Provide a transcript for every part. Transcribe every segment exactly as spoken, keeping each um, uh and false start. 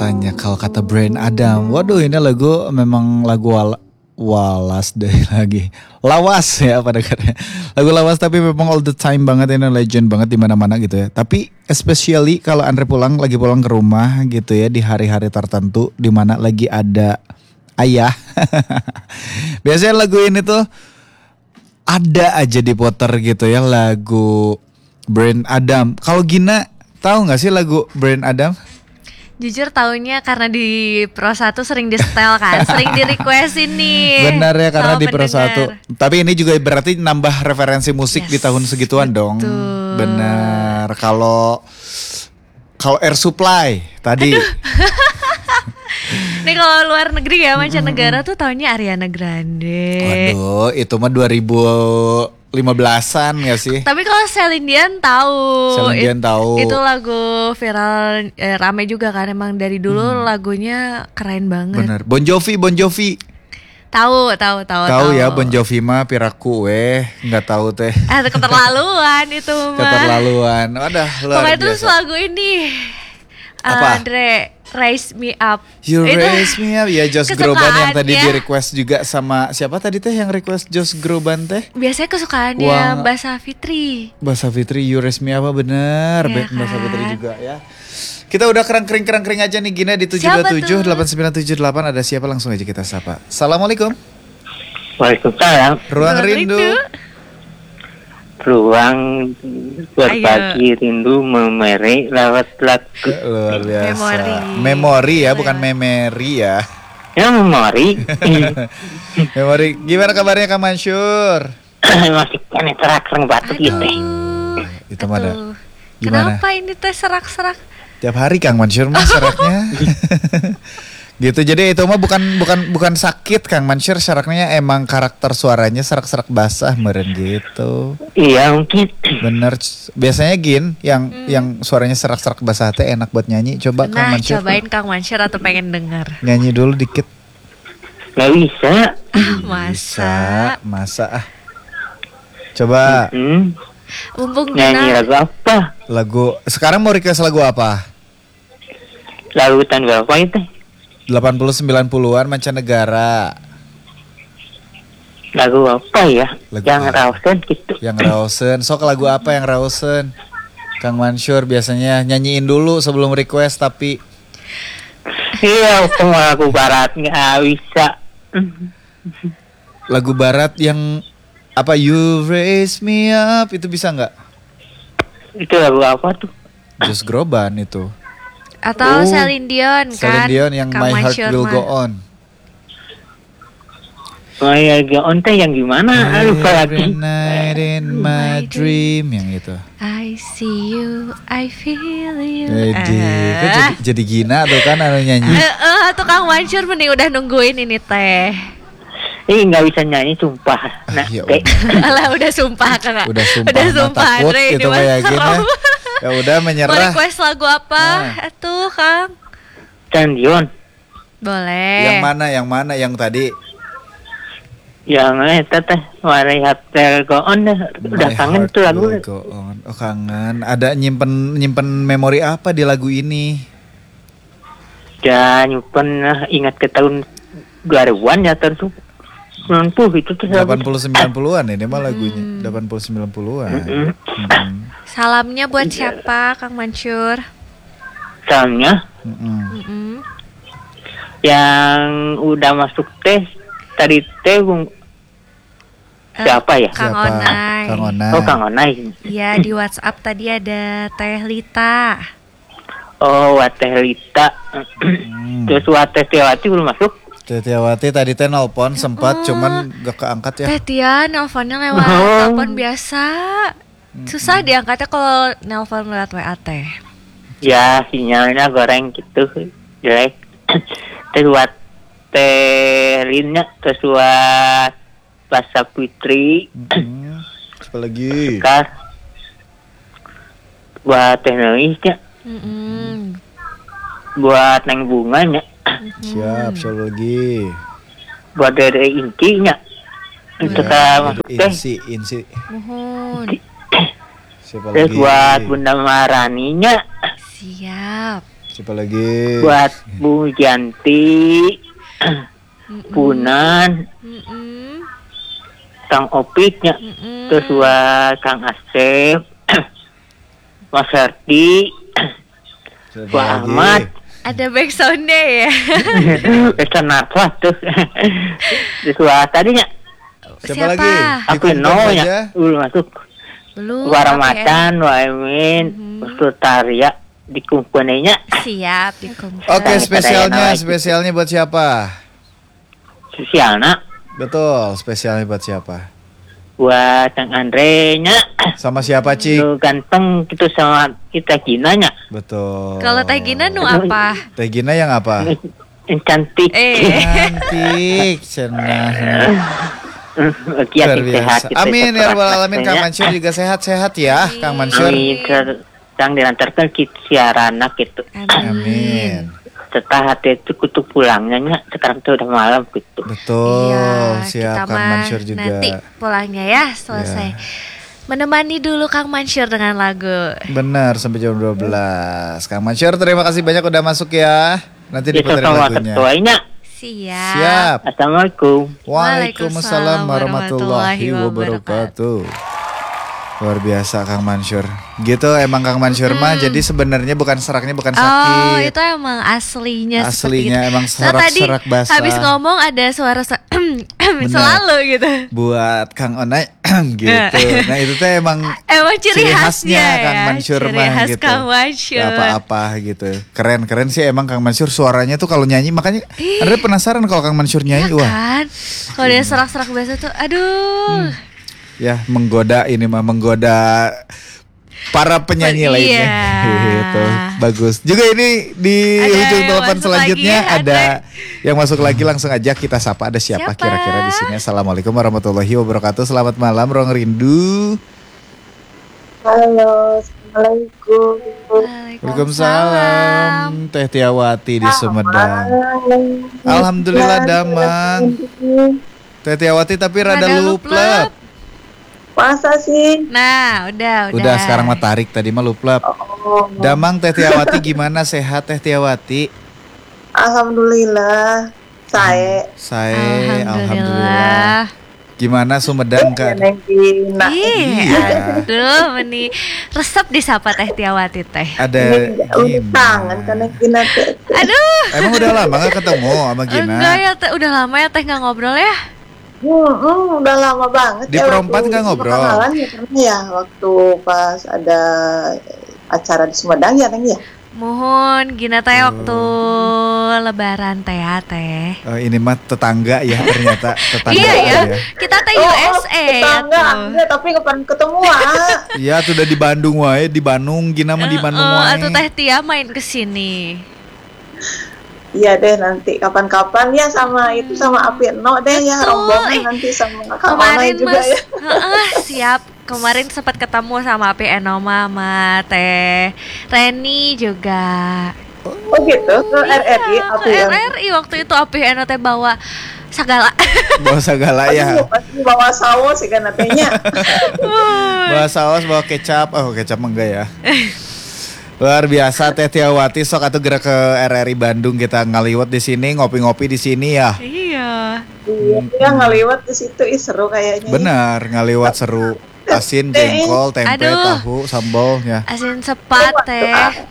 Makanya kalau kata Bryan Adam, waduh ini lagu memang lagu wal- walas deh lagi. Lawas ya pada katanya. Lagu lawas tapi memang all the time banget, ini legend banget di mana-mana gitu ya. Tapi especially kalau Andre pulang lagi pulang ke rumah gitu ya di hari-hari tertentu di mana lagi ada ayah. Biasanya lagu ini tuh ada aja diputer gitu ya, lagu Bryan Adam. Kalau Gina tahu nggak sih lagu Bryan Adam? Jujur taunya karena di Pro satu sering di setel kan, sering di requestin nih. Benar ya, karena sama di Pro pendengar. satu. Tapi ini juga berarti nambah referensi musik Yes, di tahun segituan betul. dong. Benar. Kalau kalau Air Supply tadi. Nih kalau luar negeri ya, mancanegara tuh taunya Ariana Grande. Waduh, itu mah dua ribu lima belasan gak sih? Tapi kalau Celine Dion tahu. Celine Dion It- tahu. Itu lagu viral, eh, rame juga kan, emang dari dulu lagunya keren banget. Benar. Bon Jovi, Bon Jovi. Tahu, tahu, tahu, Tahu ya Bon Jovi mah piraku weh, nggak tahu teh. Ah, keterlaluan itu mah. Keterlaluan. Wadah, luar Pokoknya itu biasa. lagu ini. Apa? Andre, Raise Me Up. You Itu Raise Me Up ya, Josh Groban yang tadi kesukaannya. di request juga sama siapa tadi teh yang request Josh Groban teh? Biasanya kesukaannya Wah. Mbak Safitri. Mbak Safitri, You Raise Me Up bener, Iya Be- Mbak kan? Safitri juga ya. Kita udah kerang-kering-kerang-kering aja nih Gina di tujuh dua tujuh delapan sembilan tujuh delapan. Ada siapa, langsung aja kita sapa. Assalamualaikum. Waalaikumsalam. Ruang Ruang Rindu. Rindu. Ruang berbagi rindu memeri lewat lagu. Luar biasa. Memori. Memori ya, bukan memori ya. Ya memori. Memori. Gimana kabarnya Kang Mansyur? Masih kan terang batuk gitu. Aduh. Itu mana? Aduh. Gimana? Kenapa ini teh serak-serak? Tiap hari Kang Mansyur mah seraknya. Gitu, jadi itu mah bukan bukan bukan sakit Kang Mansyur, seraknya emang karakter suaranya serak-serak basah meren gitu. Iya mungkin. Bener, biasanya Gin yang yang suaranya serak-serak basah teh enak buat nyanyi. Coba Kang Nah, Mansyur cobain Kang Mansyur atau pengen denger. nyanyi dulu dikit. Nggak bisa. Ah, Bisa, masa. masa ah. Coba Hmm. Mumpung Nyanyi Gina lagu apa? lagu, sekarang mau request lagu apa? Lagu tahun berapa itu? delapan puluh sembilan puluhan mancanegara. Lagu apa ya? Lagu Yang apa? Rausen gitu. Yang Rausen, sok lagu apa yang Rausen? Kang Mansyur biasanya nyanyiin dulu sebelum request tapi Iya, semua lagu barat nggak bisa. lagu barat yang apa, You Raise Me Up itu bisa nggak? Itu lagu apa tuh? Josh Groban itu. atau Oh, Celine Dion Celine kan. Dion yang Kang My Heart Mansyur Will mah. Go On. Oh ya, on teh yang gimana? Ah, lupa Every lagi. night in my dream yang itu. I see you, I feel you. Jadi, Ah. kok jadi, jadi Gina tuh kan anu nyanyi. Eh, eh, tuh Kang Mansyur mending udah nungguin ini teh. Ih, nggak bisa nyanyi sumpah. Nah, ya teh. Alah udah sumpah Kang. Udah sumpah, Udah mah sumpah takut Andre, ini gitu mah kayak gini. serem. Ya udah Mau menyerah. request lagu apa? Nah. Atuh Kang. Celine Dion. Boleh. Yang mana? Yang mana? Yang tadi? Yang eta teh Warai Hotel Go On dah. Udah My kangen Heart tuh lagu. Will Go On. Oh kangen. Ada nyimpen nyimpen memori apa di lagu ini? Dan nyimpen ah, ingat ke tahun dua ribuan ya terus sembilan puluh itu tuh lagu. delapan puluh sembilan puluhan ini mah lagunya. delapan puluh sembilan puluhan. Mm-mm. Mm-mm. Salamnya buat siapa Kang Mansyur? Soalnya Mm-mm. Mm-mm. yang udah masuk tes tadi teh Bung, Eh, siapa ya? Kang Siapa? Onai. Kang Onai. Oh Kang Onai. Iya, di WhatsApp tadi ada Teh Lita. Oh Wateh Lita. Hmm. Terus Wateh Tiawati belum masuk. Tetiawati tadi teh nelpon sempat Oh. cuman gak keangkat ya. Teh Tia nelponnya lewat Oh. telepon biasa. Susah diangkatnya kalau nelpon lewat W A teh. Ya sinyalnya goreng gitu jelek. Terus Wateh Lina, terus Wat Pasa Putri, Mm-mm. Siapa lagi? Kar, buat teknologisnya, Mm-mm. buat neng bunganya, Siap, siapa lagi? buat Dede Incinya, untuk Ya, masuk teh. Insi, Insi. Mohon. Siapa Terus lagi? buat Bunda Maraninya, Siap. Siapa lagi? Buat Bu Janti, Punan, Mm-mm. Kang Opiknya, Mm-mm. terus buat Kang Asep, Mas Herdi, Siapa Bu lagi? Ahmad. Ada backsoundnya ya. Bisa nafas tuh. Terus buat tadinya Siapa lagi? aku Dikumpulkan no saja. ya, belum masuk. Belum. Waramatan, Waimin, Ustataria dikumpulnya. Siap dikumpul. Oke, Tanya spesialnya, tanya spesialnya buat siapa? Sosialna Betul, spesialnya buat siapa? buat Kang Andre nya. Sama siapa, Cik? Lu ganteng gitu sama kita Ginanya. Betul. Kalau Teh Gina nu apa? Teh Gina yang apa? Yang cantik. Eh. Cantik, cenah. Kiat Luar sehat. biasa. gitu, Amin ya rabbal alamin. Kang rasanya. Mansur juga sehat-sehat ya, Kang Mansur. Amin. Sedang dilantarkan ke siarana gitu. Amin. Setelah hati itu kutu pulangnya nya. Sekarang tuh udah malam gitu. Betul, Iya, siap kita Kang mah Mansur juga. nanti pulangnya ya selesai. Menemani dulu Kang Mansur dengan lagu. Benar, sampai jam dua belas. Kang Mansur, terima kasih banyak udah masuk ya. Nanti Bisa diputerin sama lagunya. ketuanya. Siap. Siap. Assalamualaikum. Waalaikumsalam warahmatullahi wabarakatuh. Luar biasa Kang Mansur. Gitu emang Kang Mansur mah jadi sebenarnya bukan seraknya bukan Oh, sakit. itu emang aslinya seperti Aslinya itu. emang Nah, tadi serak-serak basah. habis ngomong ada suara se- selalu gitu. Buat Kang Onai gitu. Nah, itu teh emang Emang ciri, ciri khasnya, khasnya Kang ya. Mansur Ciri mah khas gitu. Kang Mansur. Gak apa-apa gitu. Keren-keren sih emang Kang Mansur suaranya tuh kalau nyanyi makanya Andre penasaran kalau Kang Mansur nyanyi wah. Kan? Kalau dia serak-serak biasa tuh aduh. Ya menggoda ini mah menggoda para penyanyi Iya. lainnya gitu. Bagus. Juga ini di Ada ujung yang telepon masuk selanjutnya lagi ya, ada yang masuk lagi langsung aja kita sapa ada siapa, Siapa? kira-kira di sini. Assalamualaikum warahmatullahi wabarakatuh. Selamat malam Rong Rindu. Halo, Assalamualaikum. Waalaikumsalam. Teh Tiawati di Sumedang. Alhamdulillah damang. Teh Tiawati tapi rada Rada luplep. luplep. Masa sih? Nah, udah, udah. Udah sekarang mah tarik tadi mah luplep. Oh, Damang Teh Tiawati gimana, sehat Teh Tiawati? Alhamdulillah. Saya Saya alhamdulillah. Alhamdulillah. Gimana Sumedang kan? Neng Gina. Ih, Iya. aduh, meni resep disapa Teh Tiawati teh. Ada Udah tangan kan gimana? Neng Gina teh. Aduh, Emang udah lama gak ketemu sama Gina? enggak ya Teh, udah lama ya Teh nggak ngobrol ya. Hmm, hmm, udah lama banget. Di ya, perempat waktu nggak ngobrol? perkenalan ya, karena ya waktu pas ada acara di Sumedang ya Neng ya. Mohon Gina teh Oh. waktu lebaran teh ya Teh. Oh, ini mah tetangga ya ternyata tetangga Iya ya, ya. kita teh U S A ya tetangga, tuh. enggak, tapi kapan ketemu ah. Iya tuh udah di Bandung wae, di Bandung Gina mah di Bandung Oh, wae. atau Teh Tia main ke sini. Iya deh nanti kapan-kapan ya sama itu sama Api Eno deh ya Betul, rombongan eh, nanti sama Kak Onai Kemarin juga Mas, ya. Heeh, siap. Kemarin sempat ketemu sama Api Enoma sama Teh Reni juga. Oh gitu ke R R I Iya, Api ke yang R R I waktu itu Api Eno teh bawa segala. Bawa segala ya. Aduh, pasti bawa sawo sih kan katanya. Bawa saus, bawa kecap. Oh, kecap mah enggak ya. Luar biasa Teh Tiawati sok atuh gerak ke R R I Bandung kita ngaliwat di sini, ngopi-ngopi di sini ya. Iya. Iya, dia ngeliwat di situ ih seru kayaknya. Benar, ngaliwat seru. Asin, jengkol, tempe, Aduh. tahu, sambal ya. Asin sepat teh.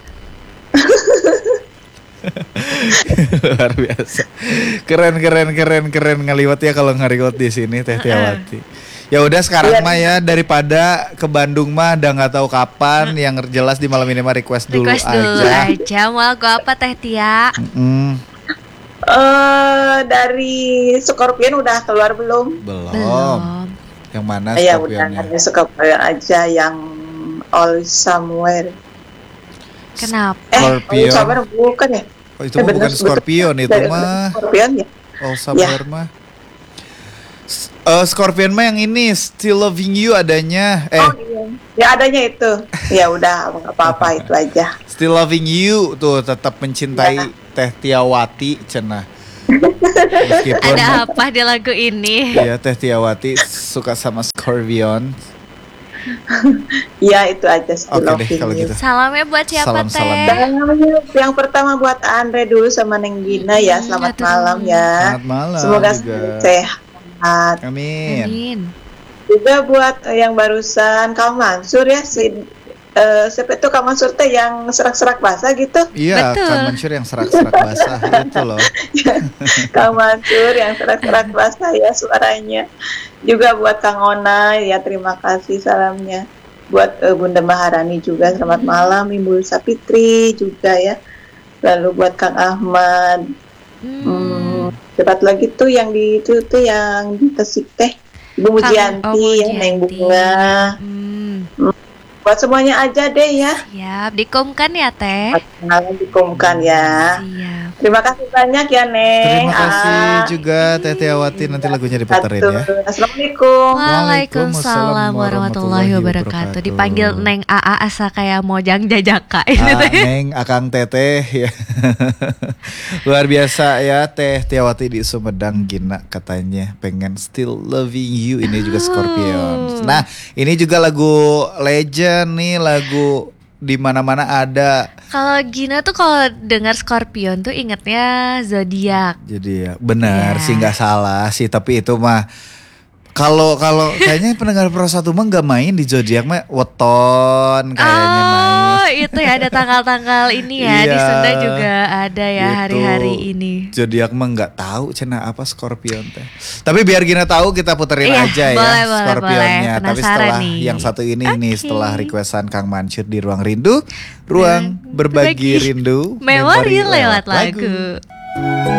Luar biasa. Keren keren keren keren ngaliwat ya kalau ngaliwat di sini Teh Tiawati. Ya udah sekarang mah ya daripada ke Bandung mah udah nggak tahu kapan, yang jelas di malam ini mah request dulu Request dulu aja. aja. Mau lagu apa Teh Tia? Mm, Eh dari Scorpion udah keluar belum? belum. Belum. Yang mana Ya udah Scorpionnya? dari Scorpion aja yang All Somewhere. Kenapa? Eh, Scorpion. All Somewhere bukan ya? Oh, itu Eh, mah bener, bukan Scorpion betul. itu Dari- mah. Scorpion ya? Oh, sabar mah. S- eh, Scorpion mah yang ini Still Loving You adanya. Eh, Oh iya. Ya adanya itu. Ya udah nggak apa-apa itu aja. Still Loving You tuh tetap mencintai Ya. Teh Tiawati cenah. Meskipun Ada apa di lagu ini? ya Teh Tiawati suka sama Scorpion. Iya itu aja sih. Oke deh loving kalau you. gitu. Salamnya buat siapa Salam-salam. Teh? Dan yang pertama buat Andre dulu sama Neng Gina ya. Selamat atur malam nuhun. ya. Selamat malam Semoga juga. sehat. Amin. Amin. Juga buat eh, yang barusan Kang Mansur ya, si eh, siapa itu Kang Mansur teh yang serak-serak basah gitu. Iya, Betul. Kang Mansur yang serak-serak basah itu loh. Kang Mansur yang serak-serak basah ya suaranya. Juga buat Kang Ona ya, terima kasih salamnya. Buat eh, Bunda Maharani juga selamat malam, Ibu Sapitri juga ya. Lalu buat Kang Ahmad. Hmm. Hmm, cepat lagi tuh yang di itu tuh yang di Tasik teh. Ibu Kang- Mujianti oh, ya, Neng Mujianti. Bunga. Hmm. Buat semuanya aja deh ya. Siap, dikomkan ya Teh. Malam dikumkan ya. Siap. Terima kasih banyak ya Neng. Terima kasih Ah, juga Teh Tiawati, nanti lagunya diputerin ya. satu. Assalamualaikum. Waalaikumsalam warahmatullahi wabarakatuh. Dipanggil Neng A A asa kayak mojang jajaka ini Ah, Teh. Neng, Akang Teteh ya. Luar biasa ya Teh Tiawati di Sumedang Gina katanya pengen Still Loving You, ini juga Scorpions. Nah, ini juga lagu legend nih, lagu di mana-mana ada. Kalau Gina tuh kalau dengar Scorpion tuh ingetnya zodiak. Jadi ya benar Ya. sih, nggak salah sih, tapi itu mah kalau kalau kayaknya pendengar Pro satu mah nggak main di zodiak mah weton kayaknya main. Oh, itu ya ada tanggal-tanggal ini ya di Iya. Sunda juga ada ya Gitu. hari-hari ini. Zodiak mah nggak tahu cina apa Scorpion teh. Tapi biar Gina tahu kita puterin Iya, aja ya boleh, boleh, Scorpionnya. boleh. Tapi Penasaran setelah nih. yang satu ini nih, Oke. setelah requestan Kang Mansur di Ruang Rindu, Ruang Dan Berbagi berbagi Rindu, Memori lewat lagu.